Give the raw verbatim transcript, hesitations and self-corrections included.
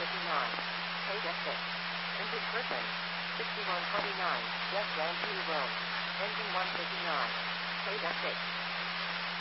fifty-nine. Paid at six. Engine Griffin. sixty-one twenty-nine. West Grandview Road. Engine one fifty-nine. Paid at six.